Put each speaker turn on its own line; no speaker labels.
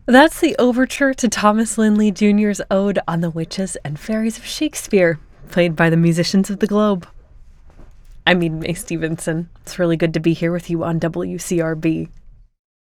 That's the overture to Thomas Linley Jr.'s Ode on the Witches and Fairies of Shakespeare, played by the musicians of the Globe. I'm May Stevenson. It's really good to be here with you on WCRB.